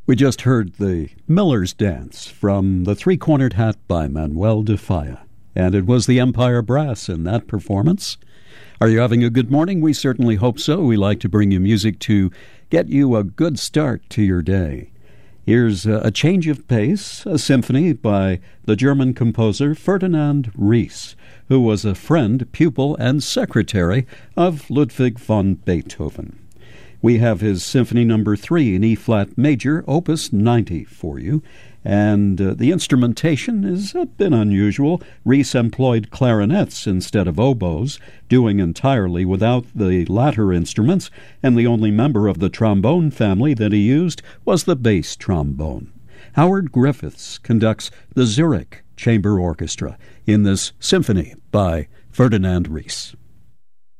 We just heard the Miller's Dance from The Three-Cornered Hat by Manuel de Falla, and it was the Empire Brass in that performance. Are you having a good morning? We certainly hope so. We like to bring you music to get you a good start to your day. Here's a change of pace, a symphony by the German composer Ferdinand Ries, who was a friend, pupil, and secretary of Ludwig van Beethoven. We have his Symphony No. 3 in E-flat major, Opus 90 for you, and the instrumentation is a bit unusual. Ries employed clarinets instead of oboes, doing entirely without the latter instruments, and the only member of the trombone family that he used was the bass trombone. Howard Griffiths conducts the Zurich Chamber Orchestra in this symphony by Ferdinand Ries.